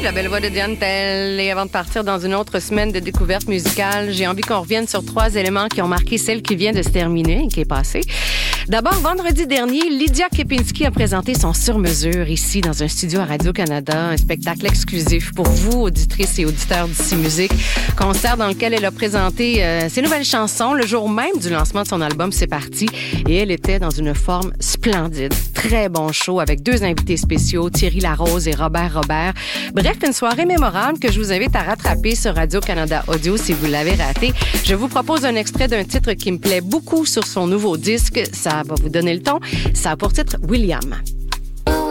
la belle voix de Diane Tell. Et avant de partir dans une autre semaine de découverte musicale, j'ai envie qu'on revienne sur 3 éléments qui ont marqué celle qui vient de se terminer et qui est passée. D'abord, vendredi dernier, Lydia Kepinski a présenté son sur-mesure ici dans un studio à Radio-Canada, un spectacle exclusif pour vous, auditrices et auditeurs d'ici Musique, concert dans lequel elle a présenté ses nouvelles chansons le jour même du lancement de son album C'est parti, et elle était dans une forme splendide. Très bon show avec 2 invités spéciaux, Thierry Larose et Robert Robert. Bref, une soirée mémorable que je vous invite à rattraper sur Radio-Canada Audio si vous l'avez raté. Je vous propose un extrait d'un titre qui me plaît beaucoup sur son nouveau disque. Ça va vous donner le ton. Ça a pour titre William.